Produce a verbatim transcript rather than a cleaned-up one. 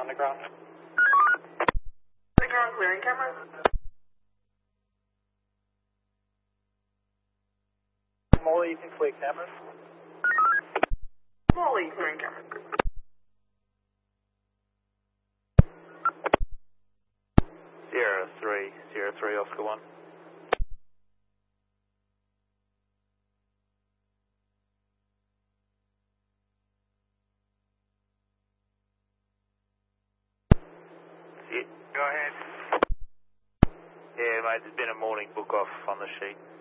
on the ground. Ground clearing camera. Molly, you can clear cameras. Molly clearing camera. Sierra three, Sierra three, Oscar one. Go ahead. Yeah, mate, there's been a morning book off on the sheet.